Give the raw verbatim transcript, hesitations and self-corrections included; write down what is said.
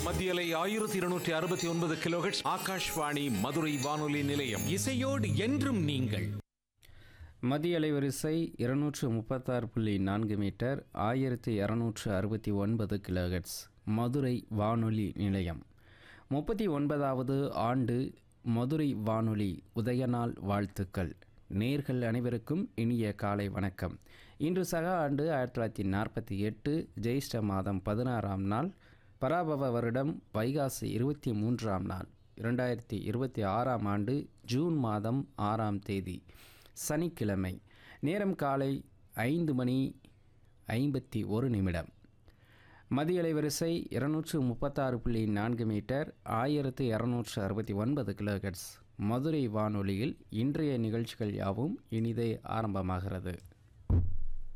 மத்தியலை ஆயிரத்தி இருநூற்றி அறுபத்தி ஒன்பது கிலோஹெர்ட்ஸ் ஆகாஷ்வாணி மதுரை வானொலி நிலையம். இசையோடு என்றும் நீங்கள். மத்திய அலைவரிசை இருநூற்று முப்பத்தாறு புள்ளி நான்கு மீட்டர் ஆயிரத்தி இரநூற்று அறுபத்தி ஒன்பது கிலோஹெர்ட்ஸ் மதுரை வானொலி நிலையம். முப்பத்தி ஒன்பதாவது ஆண்டு மதுரை வானொலி உதயநாள் வாழ்த்துக்கள். நேர்கள் அனைவருக்கும் இனிய காலை வணக்கம். இன்று சக ஆண்டு ஆயிரத்தி தொள்ளாயிரத்தி நாற்பத்தி எட்டு ஜெயிஷ்ட மாதம் பதினாறாம் நாள், பராபவ வருடம் வைகாசி இருபத்தி மூன்றாம் நாள், இரண்டாயிரத்தி இருபத்தி ஆறாம் ஆண்டு ஜூன் மாதம் ஆறாம் தேதி சனிக்கிழமை. நேரம் காலை ஐந்து மணி ஐம்பத்தி ஒரு நிமிடம். மதிய அலைவரிசை இருநூற்று முப்பத்தாறு புள்ளி நான்கு மீட்டர் ஆயிரத்து இரநூற்று அறுபத்தி ஒன்பது கிலோஹெர்ட்ஸ் மதுரை வானொலியில் இன்றைய நிகழ்ச்சிகள் யாவும் இனிதே ஆரம்பமாகிறது.